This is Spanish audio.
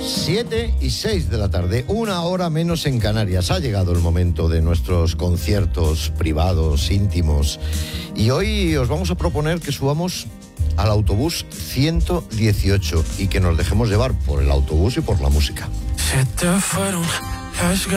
7:06 de la tarde, 1 hora menos en Canarias. Ha llegado el momento de nuestros conciertos privados, íntimos. Y hoy os vamos a proponer que subamos al autobús 118 y que nos dejemos llevar por el autobús y por la música. Se te fueron las